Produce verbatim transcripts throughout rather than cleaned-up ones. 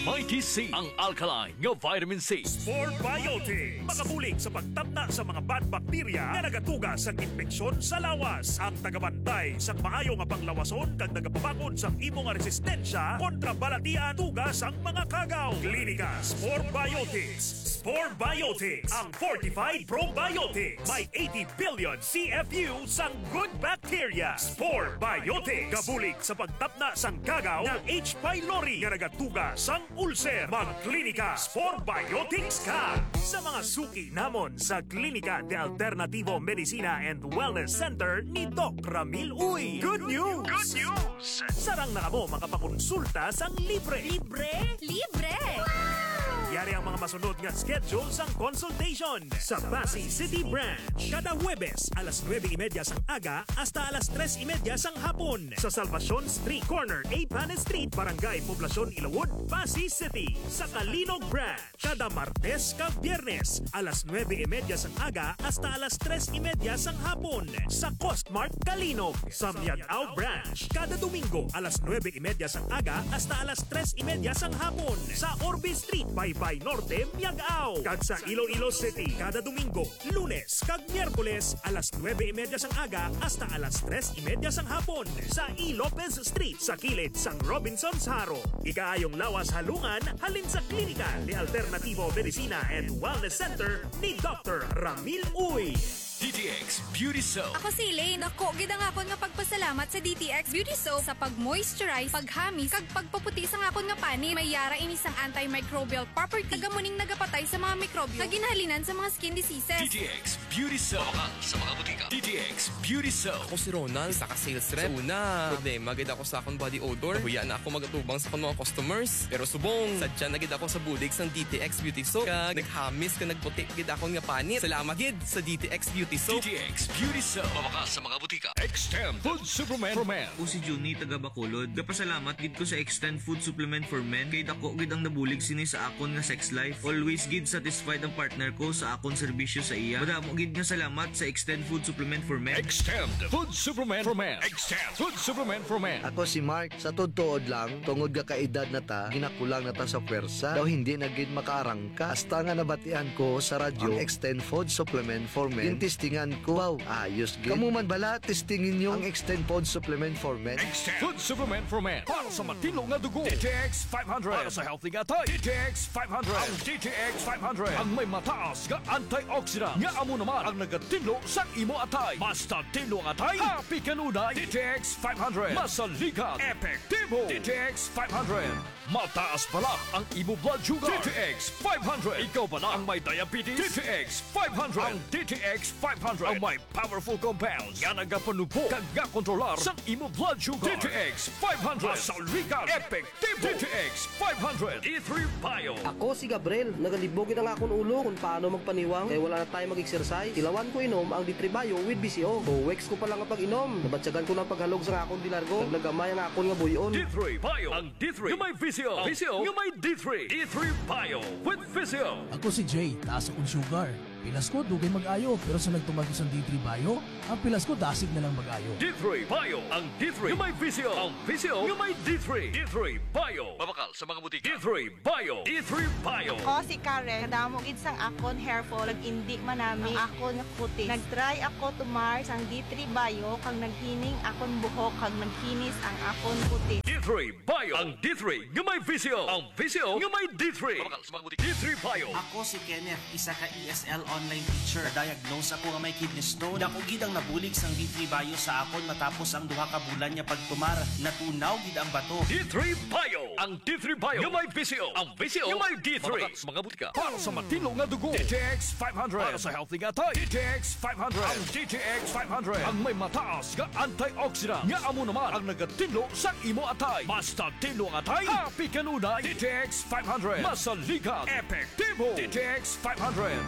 Mighty C, ang alkaline nga vitamin C. Spore Biotics, makabulig sa pagtabna sa mga bad bacteria na nagatuga sa infeksyon sa lawas. Ang tagabantay sa maayo nga panglawason kag nagapabakod sa imo nga resistensya kontra balatian tugas ang mga kagaw. Klinika Spore Biotics. Spore Biotics, ang fortified probiotics. May eighty billion C F U sang good bacteria. Spore Biotics, kabulig sa pagtapna sang kagaw ng H. pylori nga nagatuga sang ulcer. Magklinika Spore Biotics ka! Sa mga suki namon sa Klinika de Alternativo Medicina and Wellness Center ni Doc Ramil Uy. Good news! Good news! Sarang na kamo makapakonsulta sang libre. Libre? Libre! Yari ang mga masunod nga schedule sang consultation sa Pasay City Branch. Kada Huwebes, alas nueve y media sang aga hasta alas tres y media sang hapon. Sa Salvacion Street Corner, A. Panes Street, Barangay Poblacion, Ilawod, Pasay City. Sa Kalinog Branch, kada Martes ka Biyernes, alas nueve y media sang aga hasta alas tres y media sang hapon. Sa Costmart, Kalinog. Sa Miagao Branch, kada Domingo, alas nueve y media sang aga hasta alas tres y media sang hapon. Sa Orbe Street, Baybay Norte, Miagao. Kag sa Iloilo City, kada Domingo, Lunes kag Miyerkules, alas nueve y media sang aga hasta alas tres y media sang hapon. Sa E. Lopez Street, sa kilid sang Robinson's Haro. Ikaayong lawas halungan, halin sa Klinika de Alternativo Medicina and Wellness Center ni Doctor Ramil Uy. D T X Beauty Soap. Ako si Elaine. Ako, gid ang akon nga pagpasalamat sa D T X Beauty Soap sa pag-moisturize, paghamis, kag pagpaputi sa akon nga pani. May yara ini sang antimicrobial property. Tagamuning nagapatay sa mga mikrobyo na ginhalinan sa mga skin diseases. D T X Beauty Soap. Bawal sa mga butika. D T X Beauty Soap. Ako si Ronald, saka sales rep. So una, problema gid ako sa akong body odor. Nahuya na ako magatubang sa akong mga customers. Pero subong, sadya na gid ako sa bulig sang D T X Beauty Soap. Kag naghamis ka nagputi gid akon nga panit. Salamat gid sa D T X Beauty Soap. D T X Beauty Soap. Bawal sa mga butika. Extend Food Supplement for Men. Ako si Juni, taga Bacolod. Kapasalamat gid ko sa Extend Food Supplement for Men. Kay dako gid ang nabulig sini sa akon nga sex life. Always gid satisfied ang partner ko sa akon serbisyo sa iya. Madamo gid nga salamat sa Extend Food Supplement for Men. Extend Food Supplement for Men. Extend Food Supplement for Men. Ako si Mark, sa todtood lang, tungod ka kaedad na ta, ginakulang na ta sa pwersa, daw hindi na gid makaarangka. Hasta nga nabatian ko sa radyo, ang Extend Food Supplement for Men. Tintistingan ko, wow, ayos gid. Kamu man bala, testingin nyo ang Extend Food Supplement for Men. Extend Food Supplement for Men. Para sa matino nga dugo. D T X five hundred. Para sa healthy nga tay. D T X five hundred. Ang D T X five hundred. Ang may mataas nga antioxidant. Nga amo naman ang nagatinlo sa imo atay. Basta tinlo ang atay, happy kanunay. D T X five hundred. Masaligan. Epektibo. D T X five hundred. Mataas pala ang imo blood sugar. D T X five hundred. Ikaw pala ang may diabetes. D T X five hundred. Ang D T X five hundred. Ang may powerful compounds. Nga nagapanupo kag nga kontrolar sa imo blood sugar. D T X five hundred. Masaligan. Epektibo. D T X five hundred. E three Bio. Ako si Gabriel, nagalibogin ang akong ulo kung paano magpaniwang kaya wala na tayo mag-exercise. Ilawan ko inom ang D three Bio with B C O. Buwex ko pa lang ang pag-inom. Nabatsagan ko ng paghalog sa akong dilargo. Naglagamay ang akong nga buyon. D three Bio. Ang D three nga may V C O. V C O nga may D three. D three Bio with V C O. Ako si Jay, taas akong sugar. Pilas ko, dugay mag-ayo. Pero sa nagtumag ko sa D three Bio, ang pilas ko dasig na lang mag-ayo. D three Bio. Ang D three nga may V C O. Ang V C O nga may D three. D three Bio. Babakal sa mga butika. D three Bio. D three Bio. Ako si Karen, kadamo gid sang akon hair fall, nag-indi manami ang akon nga kutis. Nag-try ako tumar sang D three Bio kang naghining akon buhok kag nagkinis ang akon kutis. D three Bio. Ang D three nga may V C O. Ang V C O nga may D three. Babakal sa mga butika. D three Bio. Ako si Kenneth, isa ka E S L online teacher. Diagnose ako nga may kidney stone. Dako gid ang nabulig sang D three Bio sa akon matapos ang duha ka bulan niya pagtumar. Natunaw gid ang bato. D three Bio. Ang D three Bio nga may V C O. Ang V C O nga may D three. Babakal sa mga butika. Para sa matino nga dugo. D T X five hundred. Para sa healthy nga tay. D T X five hundred. Ang D T X five hundred. Ang may mataas nga antioxidant. Nga amo naman ang nagatinlo sa imo atay. Basta tinlo ang atay, happy kanunay. D T X five hundred. Masaligan. Epektibo. D T X five hundred. Mahigit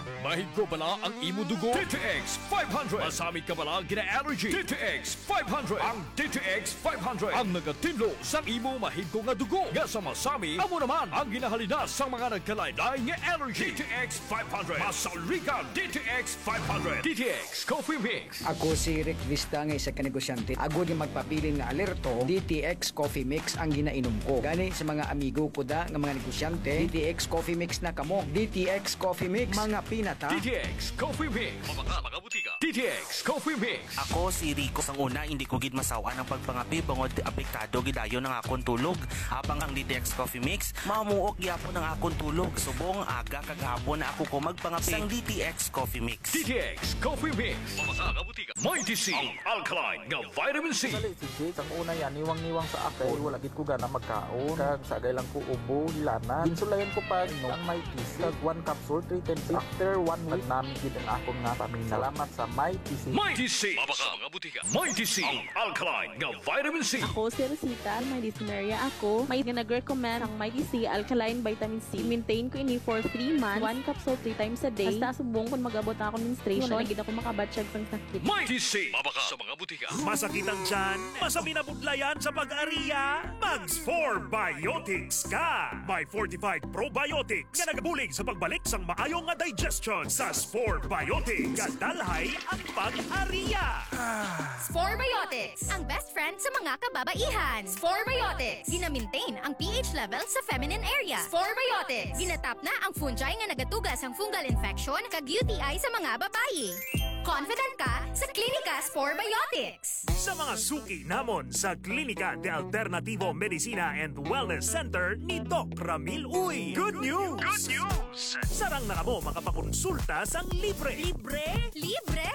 mahigro bala ang imo dugo? D T X five hundred. Masamit ka bala gina-allergy? D T X five hundred. Ang D T X five hundred ang nagatinlo sa imo mahigro nga dugo. Nga sa masami, amo naman ang ginahalina sa mga nagkalain-lain nga allergy. D T X five hundred. Masalrikan D T X five hundred. D T X Coffee Mix. Ako si Rick Vista nga isa ka negosyante. Ako di magpapilin nga alerto, D T X Coffee Mix ang ginainom ko. Gani sa mga amigo ko da nga mga negosyante, D T X Coffee Mix na kamo. D T X Coffee Mix, mga pinata. D T X Coffee Mix. Mga mga butika. D T X Coffee Mix. Ako si Rico sang una hindi ko gid masawa ng pagpangapi bangod apektado gidayon ng akong tulog. Habang ang D T X Coffee Mix mamuok gyapon ng akong tulog. Subong aga kagahapon na ako ko magpangapi sang D T X Coffee Mix. D T X Coffee Mix. Mga mga butika. Mighty C. Ang alkaline nga vitamin C. Dali si Jake, ang una yan, niwang-niwang sa ako. Wala gid ko gana magkaon. Kag sagay lang ko ubo, hilana. Insulayan ko pa no, ang Mighty C. Kag one capsule, three times. After one week, namin gid ang akong nga pamina. Salamat sa Mighty C. Mighty C. Mga butika. Mighty C. Ang alkaline nga vitamin C. Ako si Rosita, may dyspnea ako. May nag-recommend ang Mighty C Alkaline Vitamin C. Maintain ko ini for three months. One capsule three times a day. Basta subong kung mag-abot ako menstruation. Wala gid ako makabatsyag sang sakit. Mighty C. Mabaka sa mga butika. Masakit ang tiyan, masami na budlayan sa pag-ariya, Mags four Biotics ka! May fortified probiotics nga nagabulig sa pagbalik sang maayong nga digestion sa Spore Biotics. Kadalhay ang pag-ariya. Spore Biotics, ang best friend sa mga kababaihan. Spore Biotics, gina-maintain ang pH level sa feminine area. Spore Biotics, ginatap na ang fungi nga nagatugas ang fungal infection kag U T I sa mga babayi. Confident ka sa Klinika Spore Biotics. Sa mga suki namon sa Klinika de Alternativo Medicina and Wellness Center ni Doc Ramil Uy. Good news! Good news! Sarang na kamo makapakonsulta sang libre. Libre? Libre!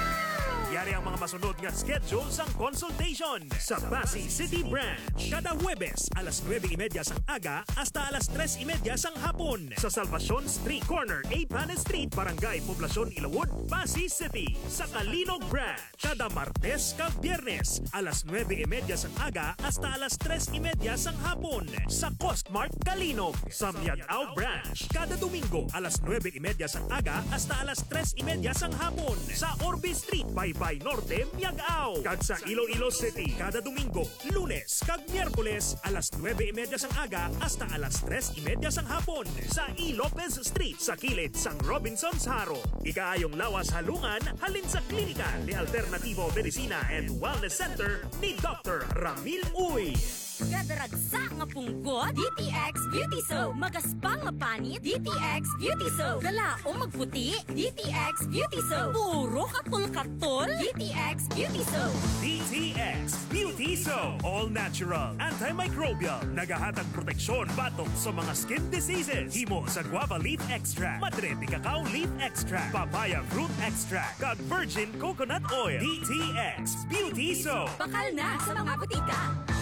Yari ang mga masunod nga schedule sang consultation sa Pasay City Branch. Kada Huwebes, alas nueve y media sang aga hasta alas tres y media sang hapon. Sa Salvacion Street Corner, A. Panes Street, Barangay Poblacion, Ilawod, Pasay City. Sa Kalinog Branch, kada Martes kag Biyernes, alas nueve y media sang aga hasta alas tres y media sang hapon. Sa Costmart Kalinog. Sa Miagao Branch, kada Domingo, alas nueve y media sang aga hasta alas tres y media sang hapon. Sa Orbe Street, Baybay Norte, Miagao. Kag sa Iloilo City, kada Domingo, Lunes kag Miyerkules, alas nueve y media sang aga hasta alas tres y media sang hapon. Sa E. Lopez Street, sa kilid sang Robinson's Haro. Ikaayong lawas halungan, halin sa Klinika de Alternativo Medicina and Wellness Center ni Doctor Ramil Uy. Gadaragsa nga punggot, D T X Beauty Soap. Magaspang nga panit, D T X Beauty Soap. Galaong magputi, D T X Beauty Soap. Puro katol-katol, D T X Beauty Soap. D T X Beauty Soap. All natural, antimicrobial, nagahatag proteksyon batok sa mga skin diseases. Himo sa guava leaf extract, madre de cacao leaf extract, papaya fruit extract, kag virgin coconut oil. D T X Beauty Soap. Bakal na sa mga butika.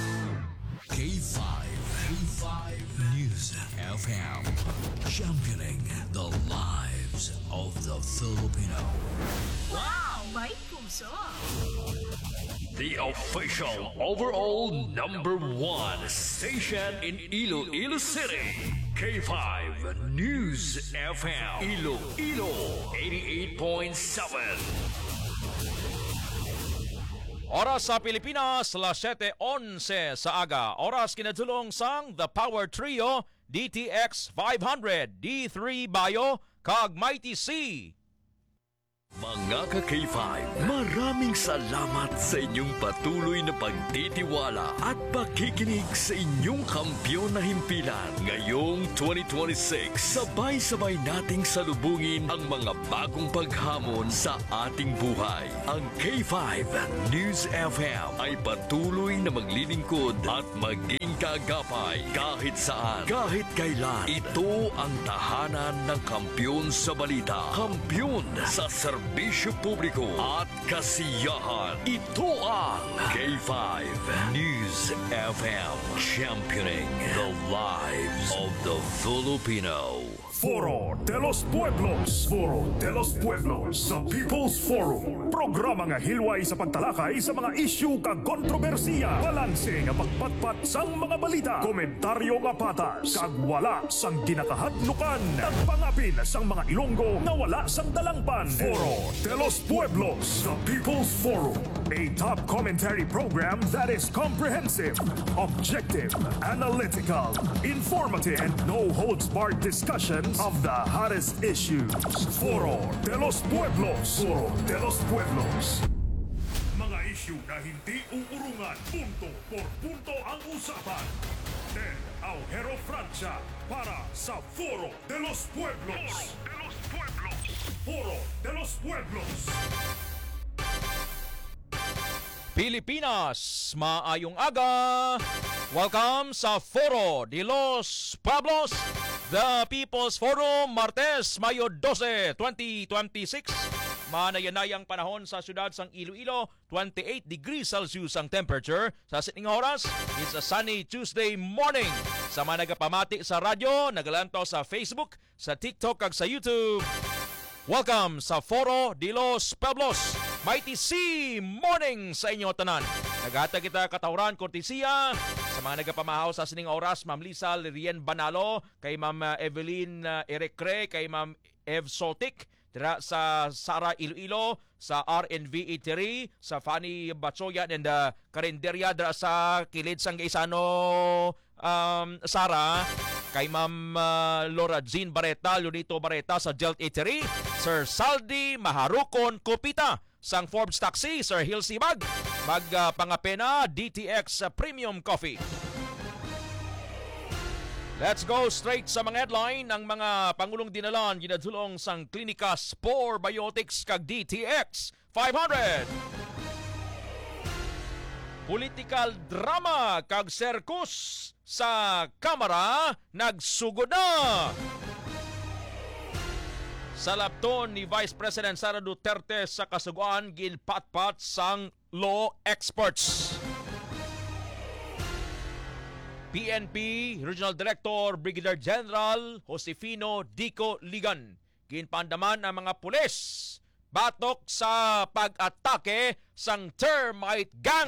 K five. K five News F M. Championing the lives of the Filipino. Wow! May puso! The official overall number one station in Iloilo City. K five News F M. Iloilo eighty-eight point seven. Oras sa Pilipinas, alas siyete onse sa aga. Oras kinadulong sang The Power Trio, D T X five hundred, D three Bio, kag Mighty C. Mga ka-K five, maraming salamat sa inyong patuloy na pagtitiwala at pakikinig sa inyong kampyon na himpilan. Ngayong twenty twenty-six, sabay-sabay nating salubungin ang mga bagong paghamon sa ating buhay. Ang K five News F M ay patuloy na maglilingkod at maging kaagapay kahit saan, kahit kailan. Ito ang tahanan ng kampyon sa balita, kampyon sa serbisyo publiko at kasiyahan. Ito ang K five News F M, championing the lives of the Filipino. Foro de los Pueblos. Foro de los Pueblos sa People's Forum. Programa nga hilway sa pagtalakay sa mga isyu kag kontrobersiya. Balanse nga pagpatpat sang mga balita. Komentaryo nga patas. Kag wala sang ginakahadlukan. Nagpangapin sang mga Ilonggo nga wala sang dalangpan. Foro de los Pueblos sa People's Forum. A top commentary program that is comprehensive, objective, analytical, informative, and no-holds-barred discussions of the hottest issues. Foro de los Pueblos. Foro de los Pueblos. Mga isyu na hindi uurungan. Punto por punto ang usapan. Ted Aujero Francia para sa Foro de los Pueblos. Foro de los Pueblos. Foro de los Pueblos. Pilipinas, maayong aga! Welcome sa Foro de los Pueblos, the People's Forum, Martes, Mayo twelve, twenty twenty-six. Manayanayang panahon sa siyudad sang Iloilo, twenty-eight degrees Celsius ang temperature. Sa sining oras, it's a sunny Tuesday morning. Sa mga nagapamati sa radyo, nagalanto sa Facebook, sa TikTok kag sa YouTube. Welcome sa Foro de los Pueblos. Mighty C morning sa inyo tanan. Nagata kita katawran kortesiya sa mga nagapamahaw sa sining oras, Ma'am Lisa Lirien Banalo, kay Ma'am Evelyn uh, Erecre, kay Ma'am Ev Sotik, dira sa Sara Iloilo, sa R N V Eatery, sa Fanny Batsoyan and the Karinderya dira sa kilid sang Gaisano um, Sara, kay Ma'am uh, Laura Jean Barreta, Lunito Barreta sa Jelt Eatery, Sir Saldi Maharukon Kopita, sang Forbes Taxi, Sir Hill Sibag, magpangapena uh, D T X uh, Premium Coffee. Let's go straight sa mga headline ng mga Pangulong dinalan ginadulong sang Klinika Spore Biotics kag D T X five hundred. Political drama kag serkus sa Kamara nagsugod na. Sa lapton ni Vice President Sara Duterte sa kasuguan ginpatpat sang law experts. P N P Regional Director Brigadier General Josefino Dico Ligan ginpandaman ang mga pulis batok sa pag-atake sang termite gang.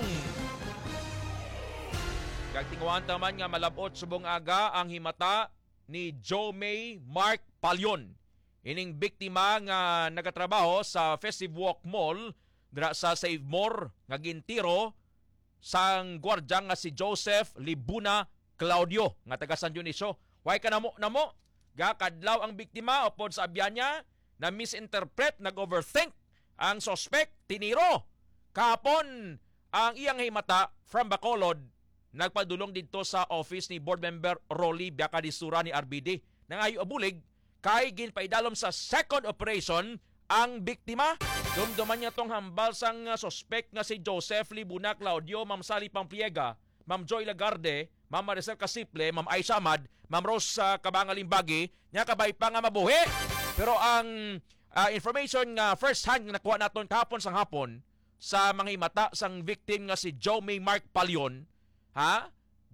Kagtinguan taman nga malabot subong aga ang himata ni Jomay Mark Palyon. Ining biktima nga nagatrabaho sa Festive Walk Mall dira sa Save More nga gintiro sang gwardiya nga si Joseph Libuna Claudio nga taga San Dionisio. Way ka namo namo gakadlaw ang biktima upod sa abyan niya na misinterpret, nag-overthink ang suspect, tiniro. Kahapon ang iyang himata from Bacolod nagpadulong dito sa office ni board member Rolly Biacadisura ni R B D. Nangayo abulig kay ginpaidalom sa second operation ang biktima. Dumduman niya tong hambal sang suspect nga si Joseph Libuna Claudio, Ma'am Sally Pampliega, Ma'am Joy Lagarde, Ma'am Maricel Casiple, Ma'am Aisha Ahmad, Ma'am Rose uh, Kabangalimbagi, niya kabay pa nga mabuhi. Pero ang uh, information nga first hand nga nakuha naton kahapon sang hapon sa mga himata sang victim nga si Jomay Mark Palyon, ha?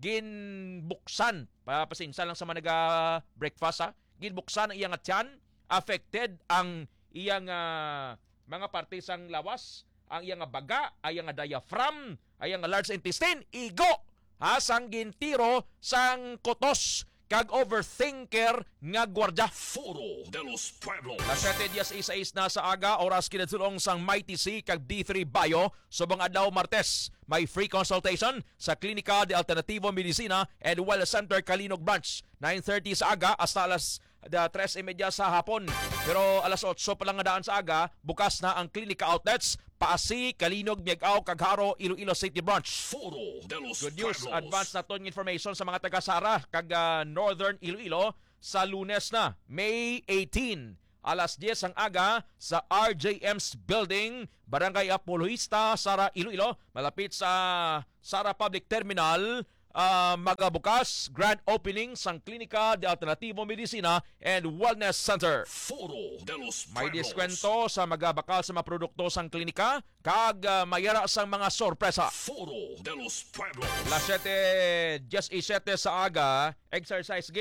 Ginbuksan, papasinsa lang sa mga naga-breakfast ha, ginbuksan ang iyang atyan, affected ang iyang uh, mga parte sang lawas, ang iyang baga, ang iyang diaphragm, ang iyang large intestine, igo, ha, sang gintiro sang kotos, kag overthinker nga gwardya. Foro de los Pueblos. La siyete is na sa aga, oras kinatulong sang Mighty C kag D three Bio, subang adlaw Martes. May free consultation sa Klinika de Alternativo Medicina and Wellness Center Kalinog Branch. nine thirty sa aga hasta alas tres y media sa hapon. Pero alas otso pa lang nga daan sa aga, bukas na ang klinika outlets, Pasig, Kalinog, Miagao, Cagharo, Iloilo City Branch. Foro de los Good news, Pueblos. advance na ton information sa mga taga-Sara kag uh, Northern Iloilo sa Lunes na, May eighteen. Alas diyes ang aga sa R J M's Building, Barangay Apolohista, Sara, Iloilo, malapit sa Sara Public Terminal. Uh, magabukas, grand opening sang Klinika de Alternativo Medicina and Wellness Center. Foro de los Pueblos. May diskwento sa magabakal sa mga produkto sang klinika kag uh, mayara sang mga sorpresa. Foro de los Pueblos. La siyete, just isete sa aga, exercise gid.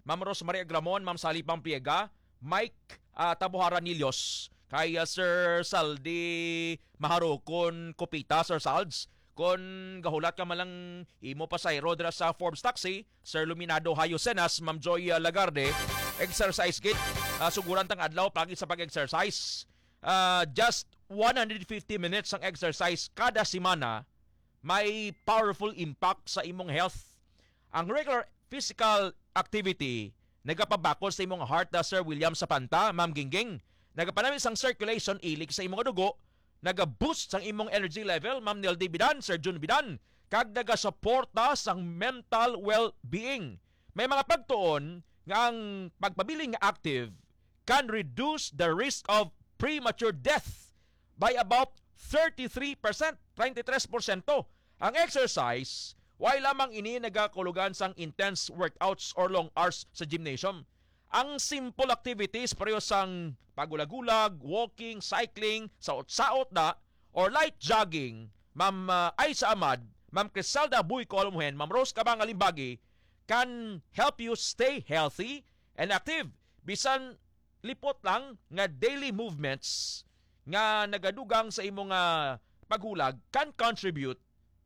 Ma'am Rosemary Agramon, Ma'am Sally Pampiega, Mike uh, Tabuhara Nilios, kay uh, Sir Saldi Maharukon Kopita, Sir Salds, kung gahulat ka malang imo pasayro dira sa Forbes Taxi, Sir Luminado Hayo Senas, Ma'am Joy uh, Lagarde, exercise kit, uh, suguran tang adlaw pagi sa pag-exercise. Uh, just one hundred fifty minutes ang exercise kada semana, may powerful impact sa imong health. Ang regular physical activity nagapabakol sa imong heart, da Sir William Sapanta, Ma'am Gingging, nagapanami sang circulation ilig sa imong dugo, naga-boost sang imong energy level, Ma'am Neldy Bidan, Sir Jun Bidan, kag naga-suporta sang mental well-being. May mga pagtuon nga ang pagpabiling nga active can reduce the risk of premature death by about thirty-three percent, twenty-three percent. Ang exercise, why lamang ini nagakulugan sang intense workouts or long hours sa gymnasium. Ang simple activities pareho sang pagulag-gulag, walking, cycling, saot-saot na, or light jogging, Ma'am uh, Aisa Ahmad, Ma'am Criselda Buy Colmuhen, Ma'am Rose Kabang Alimbagi, can help you stay healthy and active. Bisan lipot lang nga daily movements nga nagadugang sa imong uh, paghulag can contribute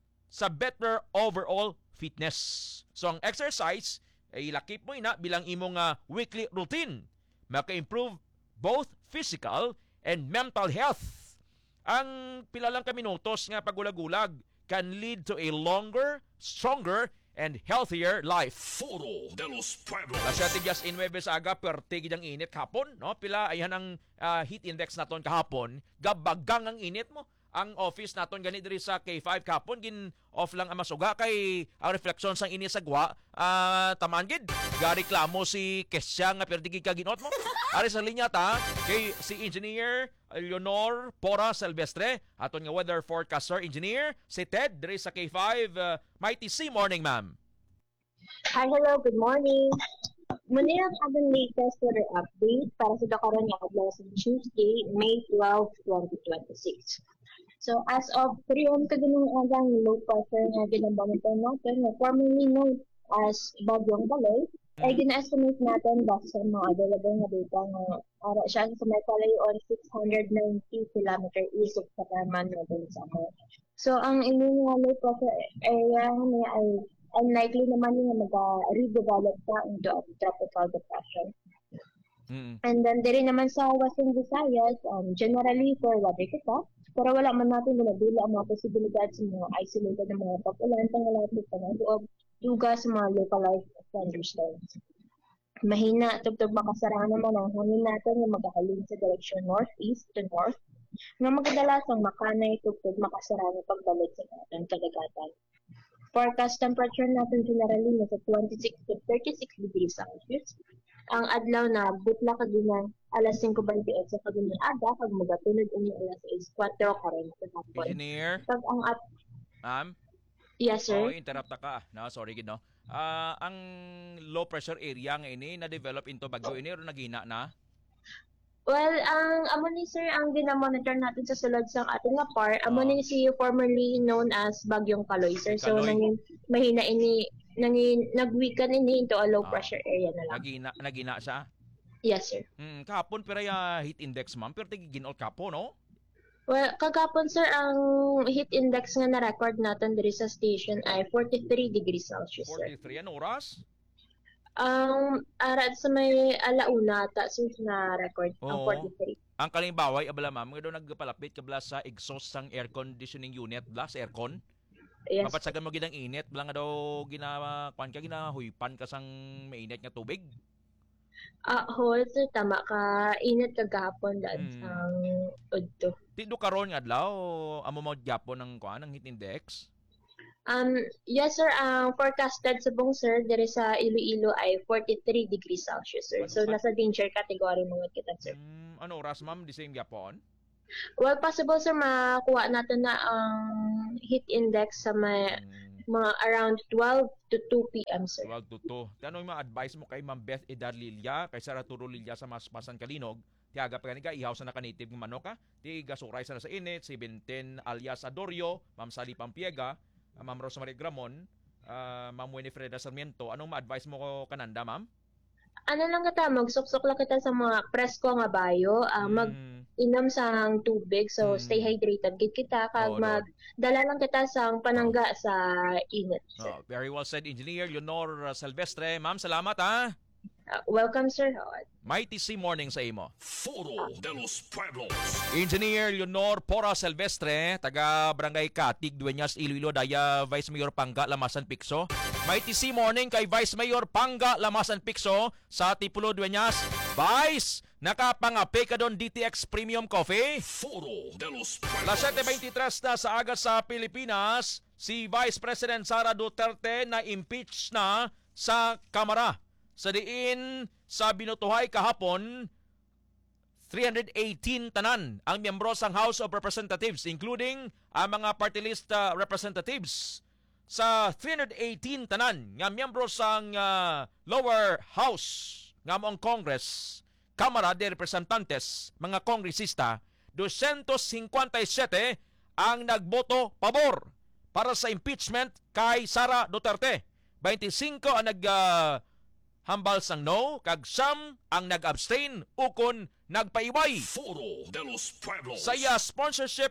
sa better overall fitness. So ang exercise ay ilakip mo ina bilang imong uh, weekly routine. Maka-improve both physical and mental health. Ang pila lang ka minutos nga pagulag-gulag can lead to a longer, stronger, and healthier life. Foro de los Pueblos. La siya tigyas inwebes aga pertig ang init kahapon, no? Pila ayan ang uh, heat index naton kahapon, gabagang ang init mo. Ang office naton gani diri sa K five kapon gin off lang ang masuga kay ang refleksyon sang ini sagwa uh, tamaan gid gareklamo si Kesya nga perdi ka ginot mo ari sa linya ta kay si Engineer Leonor Pora Silvestre aton nga weather forecaster engineer si Ted diri sa K five. uh, Mighty C morning ma'am. Hi, hello, good morning. Muna ang ating latest weather update para sa dakaran nga adlaw sa Tuesday, May twelfth, twenty twenty-six. So as of three a m kaganang agang low pressure nga ginabamitan natin na formerly known as Bagyong Baloy, mm-hmm. ay gina-estimate natin base sa mga available na data na ara siya sa may kalayon six hundred ninety kilometer east of Katarman Northern Samar. So ang inyong uh, low pressure area niya ay unlikely naman nga mag-redevelop pa into a tropical depression. Mm-hmm. And then diri naman sa Western Visayas, um, generally for weather kita, pero wala man natin ginadula ang mga posibilidad sa mga isolated na mga pag-ulan, pangalapit pa na loob, duga sa mga localized thunderstorms. Mahina, tugtog makasara naman ang hangin natin na magkahalin sa direction northeast to north, nga magkadalasang makanay, tugtog makasara na pagbalik sa natin kadagatan. Forecast temperature natin generally nasa twenty-six to thirty-six degrees Celsius. Ang adlaw na butla kaginang alas five twenty-eight sa kaginang aga kag magatunod ini alas six forty sa hapon. Engineer. Pag ang at Ma'am? Yes, sir. Oh, interrupt ka. No, sorry gid no. Ah, uh, ang low pressure area nga ini na develop into bagyo ini ro nagina na. Well, ang amo ni sir ang gina-monitor natin sa sulod sa ating nga par, amo ni si formerly known as Bagyong Kaloy, sir. So Kaloy. nangin mahina ini nangin nagweaken ini into a low pressure area na lang. Nagina nagina siya. Yes, sir. Hmm, kahapon pero ya heat index ma'am, pero tigi ginol kapo no. Well, kagapon sir ang heat index nga na record natin diri sa station ay forty-three degrees Celsius, sir. forty-three an oras? Ang um, arat sa may alauna ta sir na record ang Oo. forty-three. Ang kalimbaway abala ma'am, nga daw nagpalapit kabla sa exhaust sang air conditioning unit bla sa aircon. Yes. Mapatsagan mo gidang init, bala nga daw gina kwan ka ginahuypan ka sang mainit nga tubig. Ah, uh, hold sir, tama ka. Init kagapon daan Hmm. sang udto. Tido karon nga adlaw amo mo gyapon ng kwan ng heat index. Um, yes sir, ang forecasted sa buong sir diri sa Iloilo ay forty-three degrees Celsius, sir. So nasa danger category mga kita, sir. Hmm, ano oras ma'am, di same gyapon? Well, possible sir makuha natin na ang heat index sa may mga around twelve to two p m sir. twelve to two. Ano yung mga advice mo kay Ma'am Beth Edar Lilia, kay Sara Turo Lilia sa Maspasan Kalinog? Tiaga pa ka ihaw sa nakanative ng manok ka. Tiga suray sa nasa init, seven ten alias Adorio, Ma'am Sally Pampiega, Ma'am Rosemary Gramon, uh, Ma'am Winifreda Sarmiento. Anong ma-advise mo ko kananda, ma'am? ano lang kita, magsuksok lang kita sa mga presko nga bayo, uh, mag inom sang tubig, so stay hydrated gid kita kag Oo, magdala lang kita sang panangga sa init. Oh, very well said, Engineer Leonor uh, Silvestre. Ma'am, salamat ha. Uh, welcome, Sir Howard. Mighty C Morning sa imo. Foro de los Pueblos. Engineer Leonor Pora Silvestre, taga Barangay Katig, Dueñas, Iloilo, daya Vice Mayor Pangga, Lamasan, Picso. Mighty C Morning kay Vice Mayor Pangga, Lamasan, Picso sa Tipulo, Dueñas. Vice, nakapangapi ka doon D T X Premium Coffee? Foro de los Pueblos. Las seven twenty-three na sa aga sa Pilipinas, si Vice President Sara Duterte na impeach na sa Kamara. Sa diin sa binutuhay kahapon, three hundred eighteen tanan ang miyembro sang House of Representatives, including ang mga party list uh, representatives. Sa three hundred eighteen tanan nga miyembro sang uh, lower house nga moong Congress, Kamara de Representantes, mga kongresista, two hundred fifty-seven ang nagboto pabor para sa impeachment kay Sara Duterte. twenty-five ang nag uh, hambal sang no, kag siyam ang nag-abstain ukon nagpaiway. Foro de los Pueblos. Sa iya sponsorship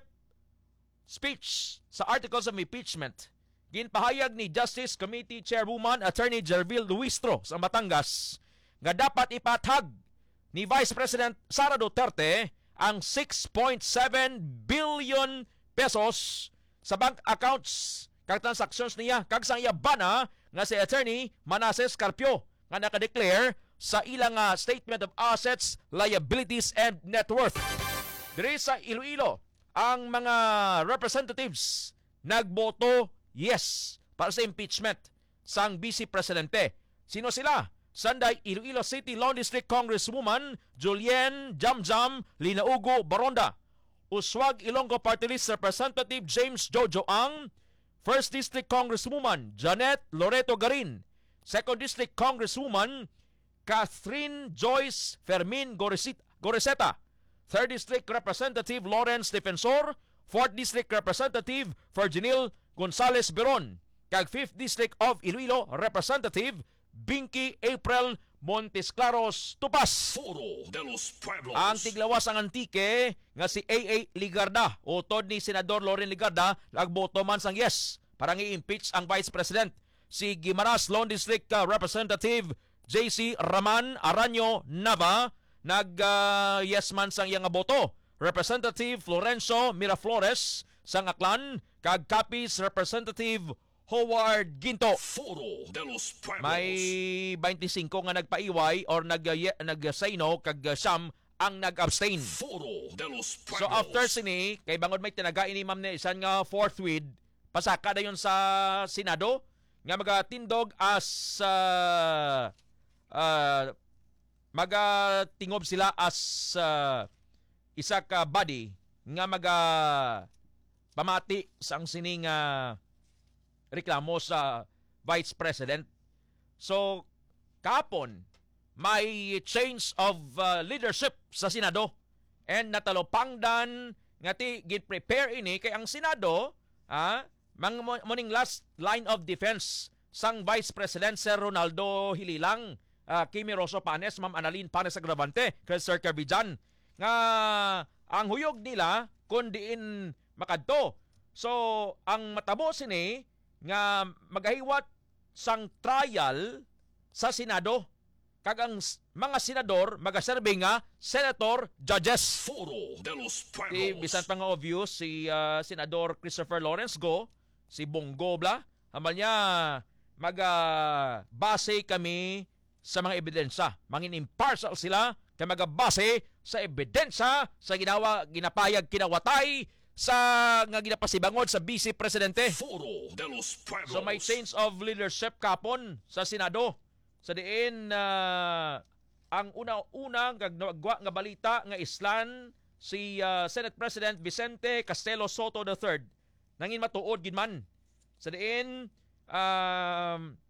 speech sa Articles of Impeachment, ginpahayag ni Justice Committee Chairwoman Attorney Jervil Luistro sa Batangas nga dapat ipatag ni Vice President Sara Duterte ang six point seven billion pesos sa bank accounts kag transactions niya kag sa iya bana nga si Attorney Manasseh Carpio nga naka-declare sa ilang uh, Statement of Assets, Liabilities, and Net Worth. Diri sa Iloilo, ang mga representatives nagboto yes para sa impeachment sang Vice Presidente. Sino sila? Sanday Iloilo City Law District Congresswoman Julien Jamjam Linaugo Baronda, Uswag Ilonggo Party List Representative James Jojo Ang, First District Congresswoman Janet Loreto Garin, Second District Congresswoman Catherine Joyce Fermin Goreseta, Third District Representative Lawrence Defensor, Fourth District Representative Virginil Gonzales Beron, kag Fifth District of Iloilo Representative Binky April Montesclaros Tupas. Foro de los Pueblos. Ang tiglawas ang antike nga si A A Ligarda, utod ni Senador Loren Ligarda, nagboto man sang yes para i-impeach ang Vice President. Si Guimaras Lone District uh, Representative J C Raman Aranyo Nava, nag-yes uh, man sang iyang boto. Representative Florencio Miraflores sang Aklan, kag Capiz Representative Howard Ginto. Foro de los Pueblos. May twenty-five nga nagpaiway or nag nag-say no kag siyam ang nag-abstain. Foro de los Pueblos. So after sini, kay bangod may tinagain ni ma'am ni isan nga fourth with, pasaka na yun sa Senado nga magatindog as uh, uh, magatingob sila as uh, isa ka body nga maga pamati sang sining uh, reklamo sa Vice President. So kapon may change of uh, leadership sa Senado and natalopangdan nga ti gid-prepare ini kay ang Senado ah mang morning last line of defense sang Vice President Sir Ronaldo Hililang, uh, Kimi Rosso Panes, Ma'am Annalyn Panes Agravante, kay Sir Carbijan, nga ang huyog nila kung diin makadto. So ang matabo sini nga magahiwat sang trial sa Senado kag ang mga senador magaserbe nga senator judges. Foro de los Pueblos. Si bisan pa nga obvious si uh, Senador Christopher Lawrence Go, si Bongo bla, hamal niya magabase kami sa mga ebidensya. Mangin impartial sila kay magabase sa ebidensya sa ginawa ginapayag kinawatay sa nga ginapasibangod sa Vice Presidente. Foro de los Pueblos. So may change of leadership kapon sa Senado. Sa diin uh, ang una-una gagwa nga balita nga islan si uh, Senate President Vicente Castelo Soto the third nangin matuod gid man. Sa diin um,